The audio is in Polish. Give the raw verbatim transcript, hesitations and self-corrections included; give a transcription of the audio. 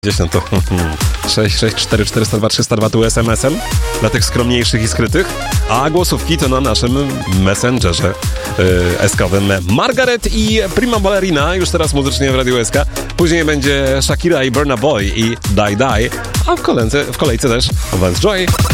dziesięć to sześć sześć cztery cztery zero dwa trzysta dwa tu es em esem dla tych skromniejszych i skrytych, a głosówki to na naszym messengerze yy, eskowym. Margaret i Prima Ballerina już teraz muzycznie w Radiu S K. Później będzie Shakira i Burna Boy i Die Die, a w kolejce, w kolejce też Vance Joy.